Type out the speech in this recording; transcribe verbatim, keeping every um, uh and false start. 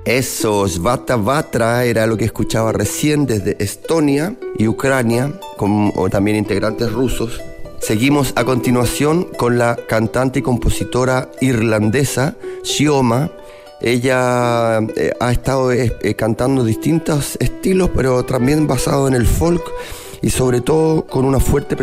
Eso, Svata Vatra era lo que escuchaba recién desde Estonia y Ucrania, con también integrantes rusos. Seguimos a continuación con la cantante y compositora irlandesa Xioma. Ella eh, ha estado eh, eh, cantando distintos estilos, pero también basado en el folk y sobre todo con una fuerte